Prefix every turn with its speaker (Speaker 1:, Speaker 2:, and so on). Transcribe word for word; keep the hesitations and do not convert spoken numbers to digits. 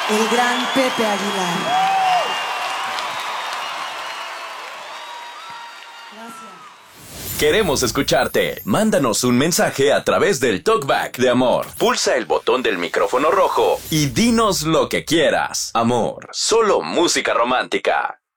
Speaker 1: el gran Pepe Aguilar.
Speaker 2: Queremos escucharte. Mándanos un mensaje a través del Talkback de Amor. Pulsa el botón del micrófono rojo y dinos lo que quieras. Amor, solo música romántica.